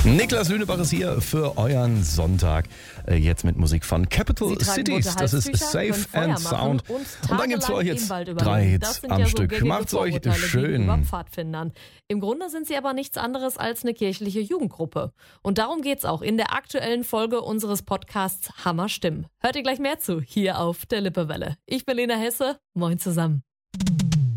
Niklas Lünebach ist hier für euren Sonntag. Jetzt mit Musik von Capital Cities. Das ist Safe and Sound. Und dann gibt's für euch jetzt 3 Hits am Stück. Macht's euch schön. Pfadfindern. Im Grunde sind sie aber nichts anderes als eine kirchliche Jugendgruppe. Und darum geht's auch in der aktuellen Folge unseres Podcasts Hammer Stimmen. Hört ihr gleich mehr zu, hier auf der Lippewelle. Ich bin Lena Hesse. Moin zusammen.